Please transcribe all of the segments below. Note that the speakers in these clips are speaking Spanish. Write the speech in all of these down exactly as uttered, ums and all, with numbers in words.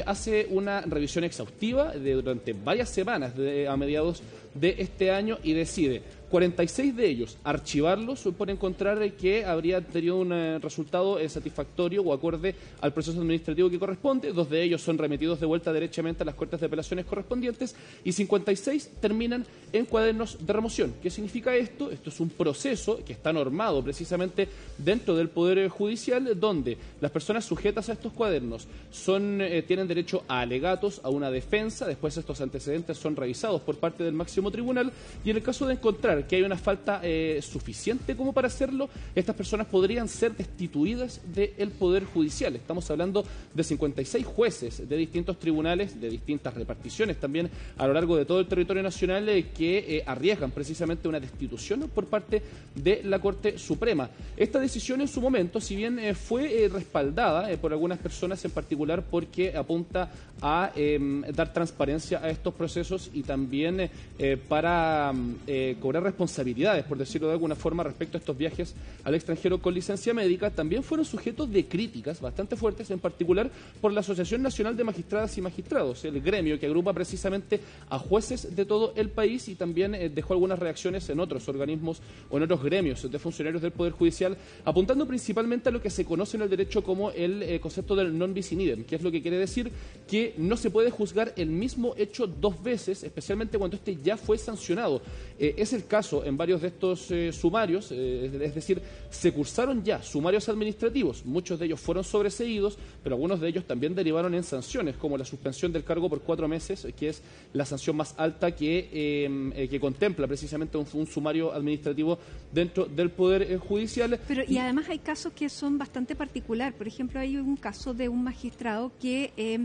hace una revisión exhaustiva de, durante varias semanas de, a mediados de este año y decide cuarenta y seis de ellos archivarlos por encontrar que habría tenido un eh, resultado eh, satisfactorio o acorde al proceso administrativo que corresponde. Dos de ellos son remitidos de vuelta derechamente a las Cortes de Apelaciones correspondientes y cincuenta y seis terminan en cuadernos de remoción. ¿Qué significa esto? Esto es un proceso que está normado precisamente dentro del Poder Judicial, donde las personas sujetas a estos cuadernos son, eh, tienen derecho a alegatos, a una defensa, después estos antecedentes son revisados por parte del máximo tribunal y en el caso de encontrar que hay una falta eh, suficiente como para hacerlo, estas personas podrían ser destituidas del Poder Judicial. Estamos hablando de cincuenta y seis jueces de distintos tribunales, de distintas reparticiones también a lo largo de todo el territorio nacional eh, que eh, arriesgan precisamente una destitución por parte de la Corte Suprema. Esta decisión en su momento, si bien eh, fue eh, respaldada eh, por algunas personas en particular porque apunta a eh, dar transparencia a estos procesos y también eh, para eh, cobrar responsabilidades, por decirlo de alguna forma, respecto a estos viajes al extranjero con licencia médica, también fueron sujetos de críticas bastante fuertes, en particular por la Asociación Nacional de Magistradas y Magistrados, el gremio que agrupa precisamente a jueces de todo el país y también eh, dejó algunas reacciones en otros organismos o en otros gremios de funcionarios del Poder Judicial, apuntando principalmente a lo que se conoce en el derecho como el eh, concepto del non bis in idem, que es lo que quiere decir que no se puede juzgar el mismo hecho dos veces, especialmente cuando este ya fue sancionado. Eh, es el caso en varios de estos eh, sumarios, eh, es decir, se cursaron ya sumarios administrativos, muchos de ellos fueron sobreseídos, pero algunos de ellos también derivaron en sanciones, como la suspensión del cargo por cuatro meses, que es la sanción más alta que, eh, eh, que contempla precisamente un, un sumario administrativo dentro del Poder eh, Judicial. Pero y además hay casos que son bastante particular. Por ejemplo, hay un caso de un magistrado que eh,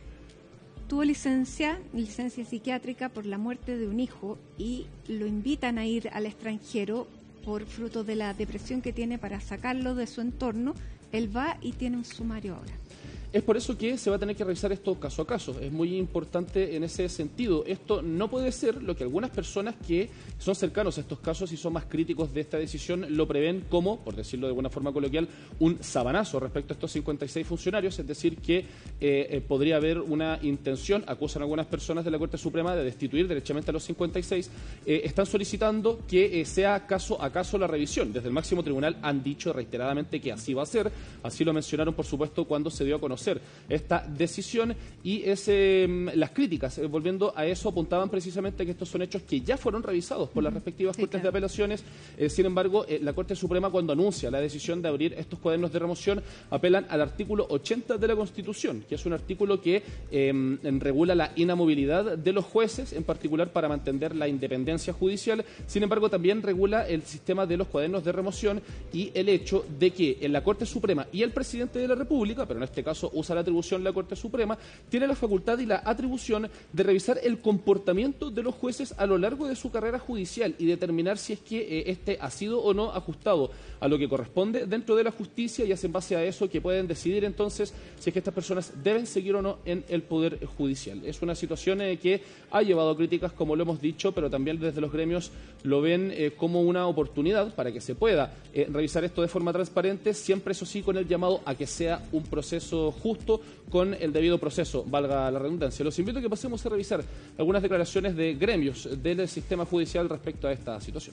tuvo licencia, licencia psiquiátrica por la muerte de un hijo y lo invitan a ir al extranjero por fruto de la depresión que tiene para sacarlo de su entorno. Él va y tiene un sumario ahora. Es por eso que se va a tener que revisar esto caso a caso. Es muy importante en ese sentido. Esto no puede ser lo que algunas personas que son cercanos a estos casos y son más críticos de esta decisión lo prevén como, por decirlo de alguna forma coloquial, un sabanazo respecto a estos cincuenta y seis funcionarios, es decir, que eh, eh, podría haber una intención, acusan algunas personas de la Corte Suprema de destituir derechamente a los cincuenta y seis, eh, están solicitando que eh, sea caso a caso la revisión. Desde el máximo tribunal han dicho reiteradamente que así va a ser, así lo mencionaron por supuesto cuando se dio a conocer esta decisión y ese, las críticas, eh, volviendo a eso, apuntaban precisamente que estos son hechos que ya fueron revisados por las respectivas sí, Cortes claro. de Apelaciones. Eh, sin embargo, eh, la Corte Suprema, cuando anuncia la decisión de abrir estos cuadernos de remoción, apelan al artículo ochenta de la Constitución, que es un artículo que eh, regula la inamovilidad de los jueces, en particular para mantener la independencia judicial. Sin embargo, también regula el sistema de los cuadernos de remoción y el hecho de que en la Corte Suprema y el presidente de la República, pero en este caso usa la atribución la Corte Suprema, tiene la facultad y la atribución de revisar el comportamiento de los jueces a lo largo de su carrera judicial y determinar si es que eh, este ha sido o no ajustado a lo que corresponde dentro de la justicia, y es en base a eso que pueden decidir entonces si es que estas personas deben seguir o no en el Poder Judicial. Es una situación eh, que ha llevado críticas, como lo hemos dicho, pero también desde los gremios lo ven eh, como una oportunidad para que se pueda eh, revisar esto de forma transparente, siempre eso sí con el llamado a que sea un proceso justo, con el debido proceso, valga la redundancia. Los invito a que pasemos a revisar algunas declaraciones de gremios del sistema judicial respecto a esta situación.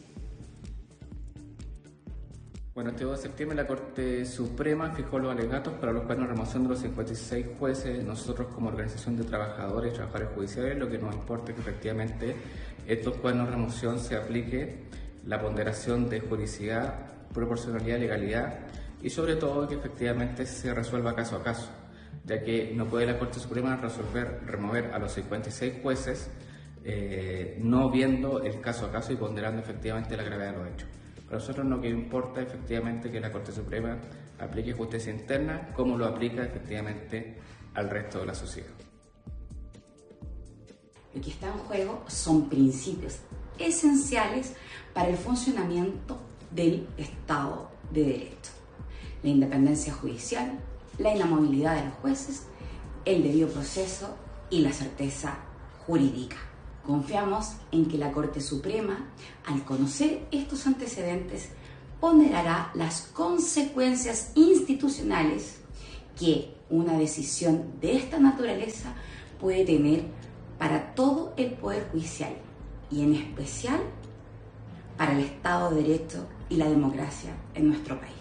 Bueno, este dos de septiembre la Corte Suprema fijó los alegatos para los cuadernos de remoción de los cincuenta y seis jueces. Nosotros, como organización de trabajadores y trabajadores judiciales, lo que nos importa es que efectivamente estos cuadernos de remoción se aplique la ponderación de juridicidad, proporcionalidad, legalidad y sobre todo que efectivamente se resuelva caso a caso, ya que no puede la Corte Suprema resolver, remover a los cincuenta y seis jueces eh, no viendo el caso a caso y ponderando efectivamente la gravedad de los hechos. Para nosotros lo que importa efectivamente que la Corte Suprema aplique justicia interna como lo aplica efectivamente al resto de la sociedad. Lo que está en juego son principios esenciales para el funcionamiento del Estado de Derecho: la independencia judicial, la inamovilidad de los jueces, el debido proceso y la certeza jurídica. Confiamos en que la Corte Suprema, al conocer estos antecedentes, ponderará las consecuencias institucionales que una decisión de esta naturaleza puede tener para todo el Poder Judicial y en especial para el Estado de Derecho y la democracia en nuestro país.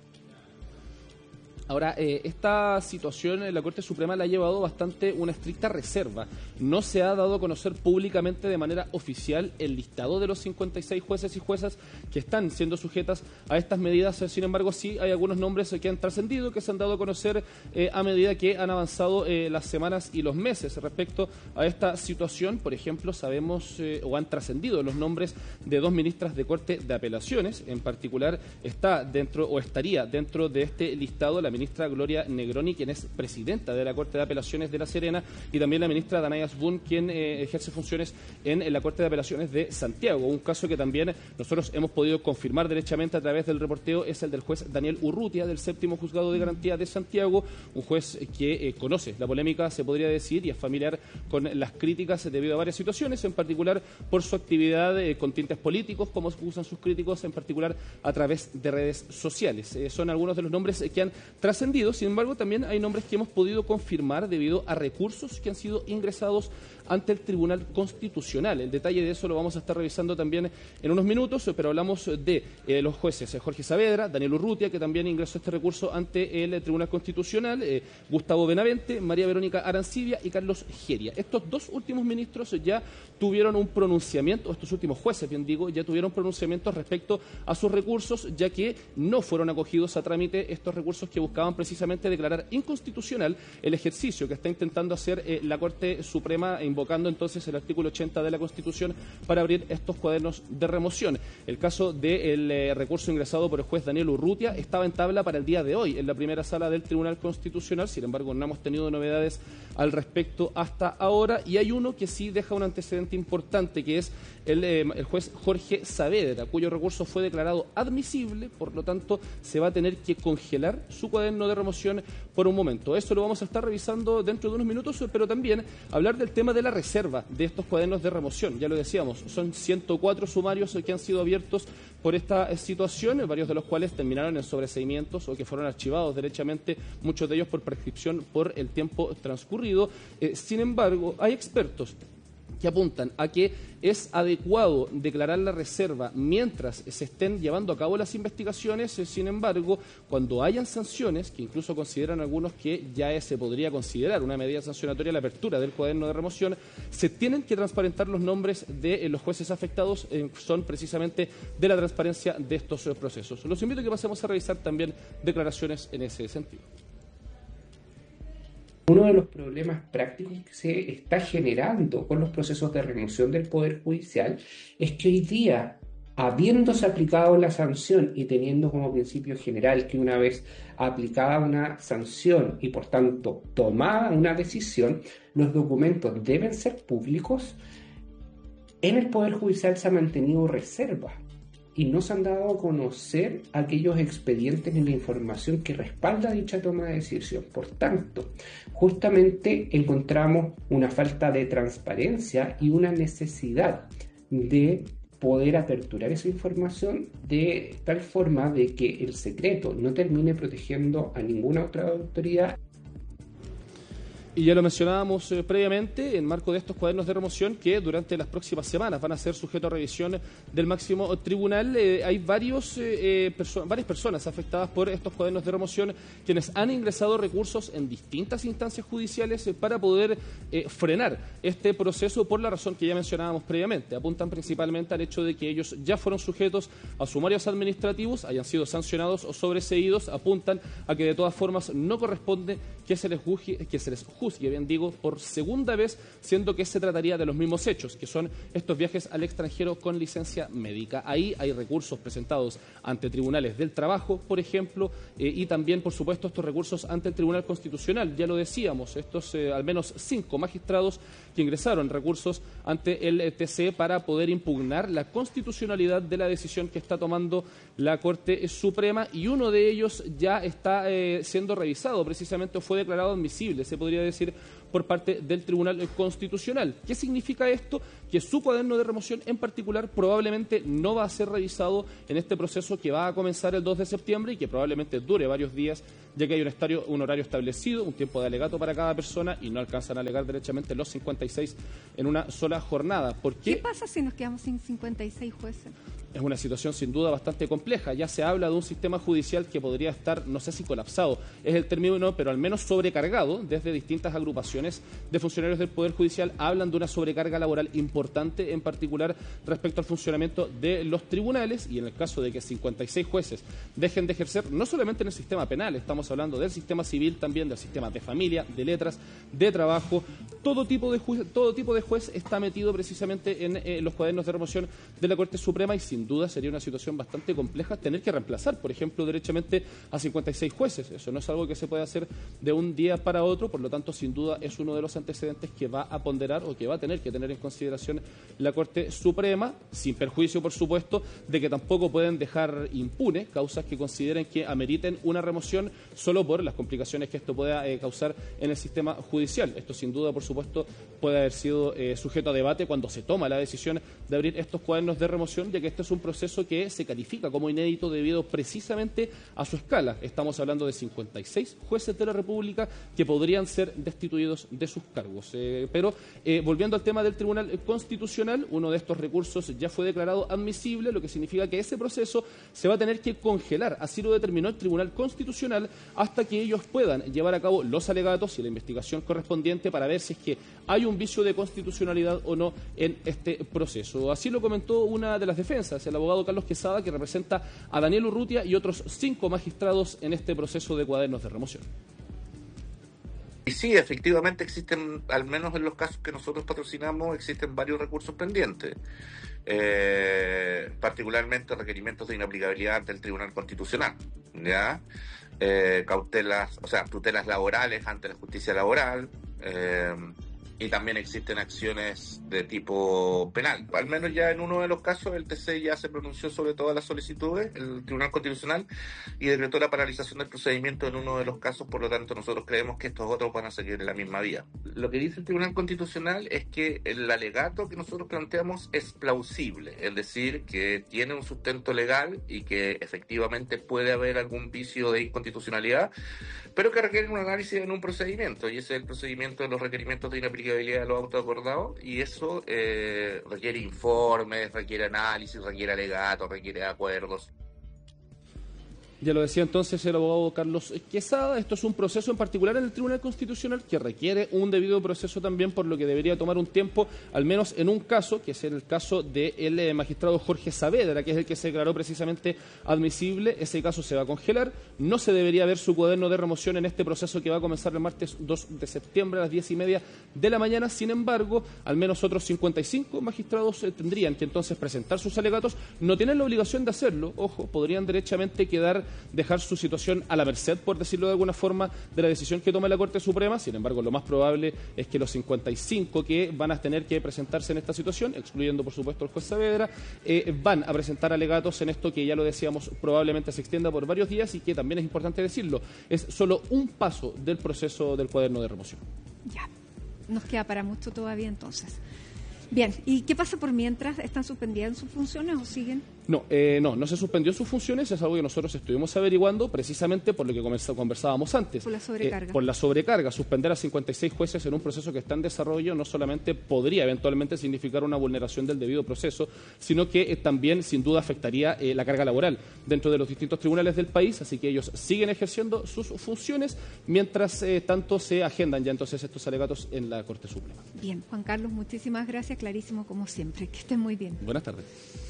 Ahora, eh, esta situación en la Corte Suprema la ha llevado bastante una estricta reserva. No se ha dado a conocer públicamente de manera oficial el listado de los cincuenta y seis jueces y juezas que están siendo sujetas a estas medidas. Sin embargo, sí hay algunos nombres que han trascendido, que se han dado a conocer eh, a medida que han avanzado eh, las semanas y los meses respecto a esta situación. Por ejemplo, sabemos eh, o han trascendido los nombres de dos ministras de Corte de Apelaciones. En particular, está dentro o estaría dentro de este listado la ministra Gloria Negroni, quien es presidenta de la Corte de Apelaciones de La Serena, y también la ministra Danay Asbun, quien eh, ejerce funciones en, en la Corte de Apelaciones de Santiago. Un caso que también nosotros hemos podido confirmar derechamente a través del reporteo es el del juez Daniel Urrutia, del séptimo Juzgado de Garantía de Santiago, un juez que eh, conoce la polémica, se podría decir, y es familiar con las críticas debido a varias situaciones, en particular por su actividad eh, con tintes políticos, como usan sus críticos, en particular a través de redes sociales. Eh, son algunos de los nombres que han trascendido. Sin embargo, también hay nombres que hemos podido confirmar debido a recursos que han sido ingresados ante el Tribunal Constitucional. El detalle de eso lo vamos a estar revisando también en unos minutos, pero hablamos de eh, los jueces Jorge Saavedra, Daniel Urrutia, que también ingresó este recurso ante el Tribunal Constitucional, eh, Gustavo Benavente, María Verónica Arancibia y Carlos Geria. Estos dos últimos ministros ya tuvieron un pronunciamiento, estos últimos jueces, bien digo, ya tuvieron pronunciamientos respecto a sus recursos, ya que no fueron acogidos a trámite estos recursos que buscaban precisamente declarar inconstitucional el ejercicio que está intentando hacer eh, la Corte Suprema, invocando entonces el artículo ochenta de la Constitución para abrir estos cuadernos de remoción. El caso del eh, recurso ingresado por el juez Daniel Urrutia estaba en tabla para el día de hoy en la primera sala del Tribunal Constitucional. Sin embargo, no hemos tenido novedades al respecto hasta ahora, y hay uno que sí deja un antecedente importante, que es el, eh, el juez Jorge Saavedra, cuyo recurso fue declarado admisible, por lo tanto se va a tener que congelar su cuaderno de remoción por un momento. Esto lo vamos a estar revisando dentro de unos minutos, pero también hablar del tema de la reserva de estos cuadernos de remoción. Ya lo decíamos, son ciento cuatro sumarios que han sido abiertos por esta situación, varios de los cuales terminaron en sobreseimientos o que fueron archivados derechamente, muchos de ellos por prescripción por el tiempo transcurrido. Eh, sin embargo, hay expertos que apuntan a que es adecuado declarar la reserva mientras se estén llevando a cabo las investigaciones. Sin embargo, cuando hayan sanciones, que incluso consideran algunos que ya se podría considerar una medida sancionatoria la apertura del cuaderno de remoción, se tienen que transparentar los nombres de los jueces afectados, eh, son precisamente de la transparencia de estos eh, procesos. Los invito a que pasemos a revisar también declaraciones en ese sentido. Uno de los problemas prácticos que se está generando con los procesos de remoción del Poder Judicial es que hoy día, habiéndose aplicado la sanción y teniendo como principio general que una vez aplicada una sanción y por tanto tomada una decisión, los documentos deben ser públicos, en el Poder Judicial se ha mantenido reserva y no se han dado a conocer aquellos expedientes ni la información que respalda dicha toma de decisión. Por tanto, justamente encontramos una falta de transparencia y una necesidad de poder aperturar esa información de tal forma de que el secreto no termine protegiendo a ninguna otra autoridad. Y ya lo mencionábamos eh, previamente, en marco de estos cuadernos de remoción que durante las próximas semanas van a ser sujetos a revisión del máximo tribunal. Eh, hay varios, eh, perso- varias personas afectadas por estos cuadernos de remoción quienes han ingresado recursos en distintas instancias judiciales eh, para poder eh, frenar este proceso por la razón que ya mencionábamos previamente. Apuntan principalmente al hecho de que ellos ya fueron sujetos a sumarios administrativos, hayan sido sancionados o sobreseídos. Apuntan a que de todas formas no corresponde que se les juzgue, que se les juzgue que bien digo, por segunda vez, siendo que se trataría de los mismos hechos, que son estos viajes al extranjero con licencia médica. Ahí hay recursos presentados ante tribunales del trabajo, por ejemplo, eh, y también, por supuesto, estos recursos ante el Tribunal Constitucional. Ya lo decíamos, estos eh, al menos cinco magistrados que ingresaron recursos ante el T C E para poder impugnar la constitucionalidad de la decisión que está tomando la Corte Suprema, y uno de ellos ya está eh, siendo revisado, precisamente fue declarado admisible, se podría decir, por parte del Tribunal Constitucional. ¿Qué significa esto? Que su cuaderno de remoción en particular probablemente no va a ser revisado en este proceso que va a comenzar el dos de septiembre y que probablemente dure varios días, ya que hay un, estadio, un horario establecido, un tiempo de alegato para cada persona y no alcanzan a alegar derechamente los cincuenta y seis en una sola jornada. ¿Por qué? ¿Qué pasa si nos quedamos sin cincuenta y seis jueces? Es una situación sin duda bastante compleja. Ya se habla de un sistema judicial que podría estar, no sé si colapsado, es el término, pero al menos sobrecargado. Desde distintas agrupaciones de funcionarios del Poder Judicial hablan de una sobrecarga laboral importante, en particular respecto al funcionamiento de los tribunales, y en el caso de que cincuenta y seis jueces dejen de ejercer, no solamente en el sistema penal, estamos hablando del sistema civil, también del sistema de familia, de letras, de trabajo, todo tipo de juez, todo tipo de juez está metido precisamente en eh, los cuadernos de remoción de la Corte Suprema, y sin duda sería una situación bastante compleja tener que reemplazar, por ejemplo, derechamente a cincuenta y seis jueces. Eso no es algo que se puede hacer de un día para otro, por lo tanto, sin duda es uno de los antecedentes que va a ponderar o que va a tener que tener en consideración la Corte Suprema, sin perjuicio, por supuesto, de que tampoco pueden dejar impune causas que consideren que ameriten una remoción solo por las complicaciones que esto pueda eh, causar en el sistema judicial. Esto, sin duda, por supuesto, puede haber sido eh, sujeto a debate cuando se toma la decisión de abrir estos cuadernos de remoción, ya que este es un proceso que se califica como inédito debido precisamente a su escala. Estamos hablando de cincuenta y seis jueces de la República que podrían ser destituidos de sus cargos. Eh, pero, eh, volviendo al tema del Tribunal Constitucional, uno de estos recursos ya fue declarado admisible, lo que significa que ese proceso se va a tener que congelar. Así lo determinó el Tribunal Constitucional hasta que ellos puedan llevar a cabo los alegatos y la investigación correspondiente para ver si es que hay un vicio de constitucionalidad o no en este proceso. Así lo comentó una de las defensas, el abogado Carlos Quesada, que representa a Daniel Urrutia y otros cinco magistrados en este proceso de cuadernos de remoción. Y sí, efectivamente existen, al menos en los casos que nosotros patrocinamos, existen varios recursos pendientes, eh, particularmente requerimientos de inaplicabilidad ante el Tribunal Constitucional, ¿ya? Eh, cautelas, o sea, tutelas laborales ante la justicia laboral, eh, y también existen acciones de tipo penal. Al menos ya en uno de los casos el T C ya se pronunció sobre todas las solicitudes, el Tribunal Constitucional, y decretó la paralización del procedimiento en uno de los casos. Por lo tanto, nosotros creemos que estos otros van a seguir en la misma vía. Lo que dice el Tribunal Constitucional es que el alegato que nosotros planteamos es plausible, es decir, que tiene un sustento legal y que efectivamente puede haber algún vicio de inconstitucionalidad, pero que requiere un análisis en un procedimiento, y ese es el procedimiento de los requerimientos de inaplicabilidad de los autos acordados, y eso eh, requiere informes, requiere análisis, requiere alegatos, requiere acuerdos. Ya lo decía entonces el abogado Carlos Quesada, esto es un proceso en particular en el Tribunal Constitucional que requiere un debido proceso también, por lo que debería tomar un tiempo, al menos en un caso, que es el caso del eh, magistrado Jorge Saavedra, que es el que se declaró precisamente admisible. Ese caso se va a congelar, no se debería ver su cuaderno de remoción en este proceso que va a comenzar el martes dos de septiembre a las diez y media de la mañana. Sin embargo, al menos otros cincuenta y cinco magistrados eh, tendrían que entonces presentar sus alegatos. No tienen la obligación de hacerlo, ojo, podrían derechamente quedar dejar su situación a la merced, por decirlo de alguna forma, de la decisión que tome la Corte Suprema. Sin embargo, lo más probable es que los cincuenta y cinco que van a tener que presentarse en esta situación, excluyendo por supuesto al juez Saavedra, eh, van a presentar alegatos en esto que, ya lo decíamos, probablemente se extienda por varios días, y que también es importante decirlo, es solo un paso del proceso del cuaderno de remoción. Ya, nos queda para mucho todavía entonces. Bien, ¿y qué pasa por mientras? ¿Están suspendidas sus funciones o siguen? No, eh, no, no se suspendió sus funciones, es algo que nosotros estuvimos averiguando precisamente por lo que conversábamos antes. Por la sobrecarga. Eh, por la sobrecarga. Suspender a cincuenta y seis jueces en un proceso que está en desarrollo no solamente podría eventualmente significar una vulneración del debido proceso, sino que eh, también sin duda afectaría eh, la carga laboral dentro de los distintos tribunales del país, así que ellos siguen ejerciendo sus funciones mientras eh, tanto se agendan ya entonces estos alegatos en la Corte Suprema. Bien, Juan Carlos, muchísimas gracias, clarísimo como siempre, que estén muy bien. Buenas tardes.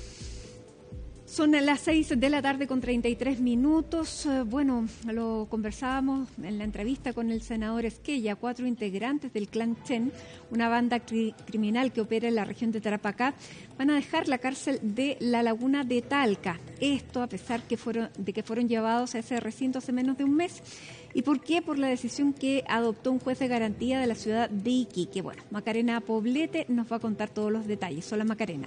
Son las seis de la tarde con treinta y tres minutos. Bueno, lo conversábamos en la entrevista con el senador Esquella. Cuatro integrantes del clan Chen, una banda cri- criminal que opera en la región de Tarapacá, van a dejar la cárcel de la Laguna de Talca. Esto a pesar que fueron, de que fueron llevados a ese recinto hace menos de un mes. ¿Y por qué? Por la decisión que adoptó un juez de garantía de la ciudad de Iquique. Bueno, Macarena Poblete nos va a contar todos los detalles. Hola, Macarena.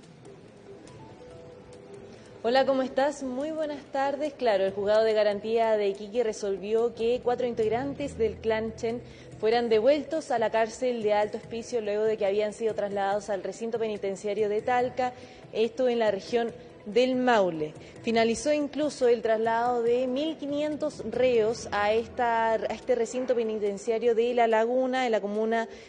Hola, ¿cómo estás? Muy buenas tardes. Claro, el juzgado de garantía de Iquique resolvió que cuatro integrantes del clan Chen fueran devueltos a la cárcel de Alto Hospicio luego de que habían sido trasladados al recinto penitenciario de Talca, esto en la región del Maule. Finalizó incluso el traslado de mil quinientos reos a, esta, a este recinto penitenciario de La Laguna, en la comuna